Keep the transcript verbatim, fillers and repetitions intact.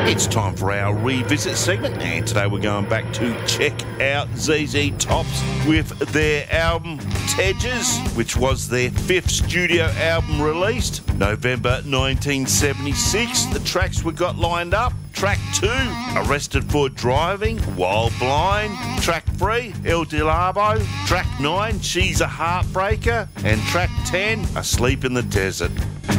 It's time for our revisit segment, and today we're going back to check out Z Z Tops with their album Tedges, which was their fifth studio album released November nineteen seventy-six. The tracks we got lined up: track two, Arrested for Driving While Blind; track three, El Diablo; track nine, She's a Heartbreaker; and track ten, Asleep in the Desert.